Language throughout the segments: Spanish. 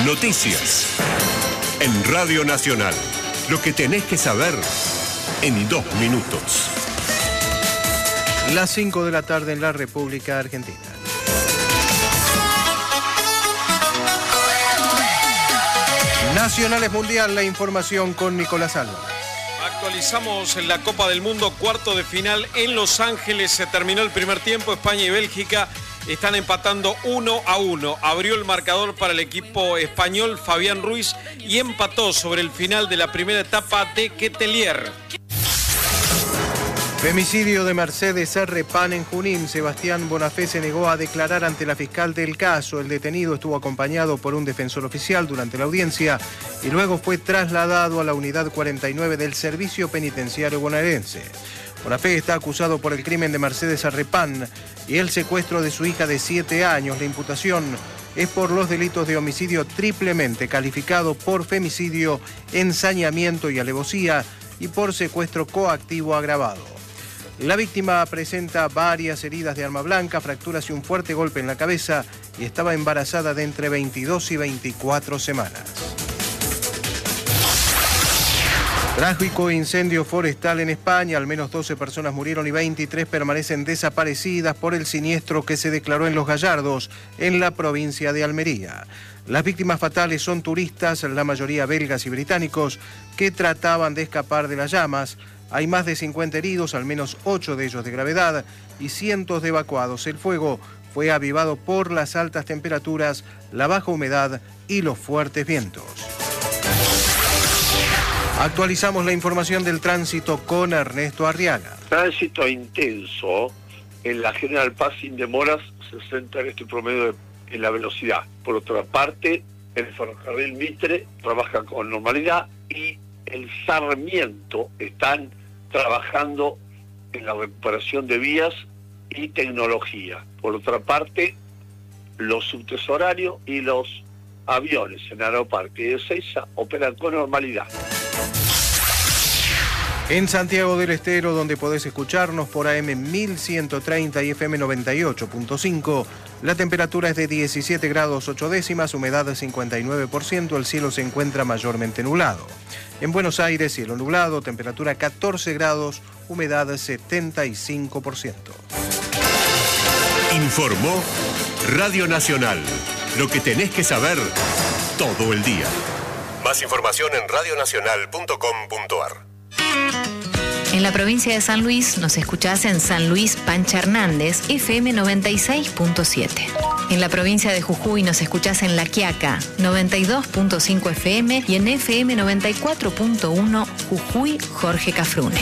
Noticias. En Radio Nacional. Lo que tenés que saber en 2 minutos. Las 5 de la tarde en la República Argentina. Nacionales Mundial, la información con Nicolás Álvarez. Actualizamos en la Copa del Mundo, cuarto de final en Los Ángeles. Se terminó el primer tiempo, España y Bélgica están empatando 1-1. Abrió el marcador para el equipo español Fabián Ruiz y empató sobre el final de la primera etapa de Quetelier. Femicidio de Mercedes Serrepán en Junín. Sebastián Bonafé se negó a declarar ante la fiscal del caso. El detenido estuvo acompañado por un defensor oficial durante la audiencia y luego fue trasladado a la unidad 49 del Servicio Penitenciario Bonaerense. Bonafé está acusado por el crimen de Mercedes Serrepán y el secuestro de su hija de 7 años. La imputación es por los delitos de homicidio triplemente calificado, por femicidio, ensañamiento y alevosía y por secuestro coactivo agravado. La víctima presenta varias heridas de arma blanca, fracturas y un fuerte golpe en la cabeza y estaba embarazada de entre 22 y 24 semanas. Trágico incendio forestal en España. Al menos 12 personas murieron y 23 permanecen desaparecidas por el siniestro que se declaró en Los Gallardos, en la provincia de Almería. Las víctimas fatales son turistas, la mayoría belgas y británicos, que trataban de escapar de las llamas. Hay más de 50 heridos, al menos 8 de ellos de gravedad, y cientos de evacuados. El fuego fue avivado por las altas temperaturas, la baja humedad y los fuertes vientos. Actualizamos la información del tránsito con Ernesto Arriaga. Tránsito intenso en la General Paz sin demoras, se centra en este promedio en la velocidad. Por otra parte, el ferrocarril Mitre trabaja con normalidad y el Sarmiento están trabajando en la recuperación de vías y tecnología. Por otra parte, los subtes horarios y los aviones en Aeroparque y Ezeiza operan con normalidad. En Santiago del Estero, donde podés escucharnos por AM 1130 y FM 98.5, la temperatura es de 17 grados 8 décimas, humedad 59%, el cielo se encuentra mayormente nublado. En Buenos Aires, cielo nublado, temperatura 14 grados, humedad 75%. Informó Radio Nacional. Lo que tenés que saber todo el día. Más información en radionacional.com.ar. En la provincia de San Luis nos escuchás en San Luis Pancha Hernández, FM 96.7. En la provincia de Jujuy nos escuchás en La Quiaca, 92.5 FM y en FM 94.1 Jujuy Jorge Cafrune.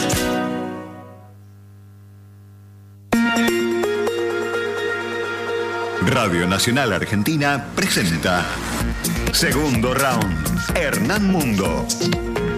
Radio Nacional Argentina presenta Segundo Round, Hernán Mundo.